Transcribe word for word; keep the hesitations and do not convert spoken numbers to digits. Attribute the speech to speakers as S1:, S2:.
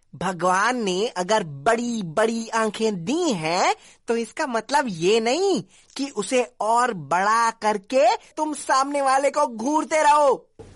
S1: भगवान ने अगर बड़ी बड़ी आंखें दी हैं तो इसका मतलब ये नहीं कि उसे और बड़ा करके तुम सामने वाले को घूरते रहो।